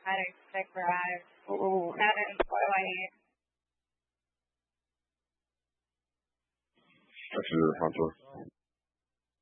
cosmetic stick arrived. Ooh. What do I need? Dr. Hunter.